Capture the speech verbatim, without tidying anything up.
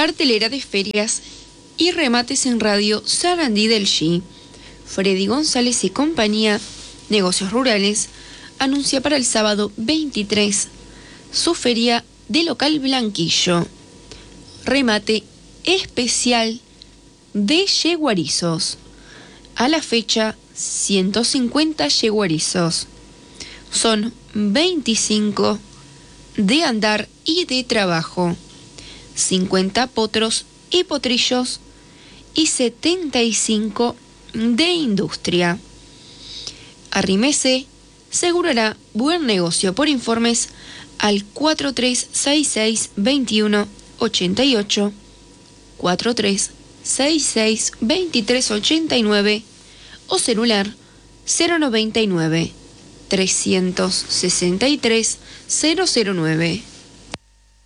cartelera de ferias y remates en radio Sarandí del G. Freddy González y compañía, negocios rurales, anuncia para el sábado veintitrés su feria de local Blanquillo. Remate especial de yeguarizos. A la fecha, ciento cincuenta yeguarizos. Son veinticinco de andar y de trabajo, cincuenta potros y potrillos y setenta y cinco de industria. Arrímese, asegurará buen negocio. Por informes al cuatro tres seis seis, dos uno ocho ocho, cuatro tres seis seis, dos tres ocho nueve o celular cero noventa y nueve, trescientos sesenta y tres, cero cero nueve.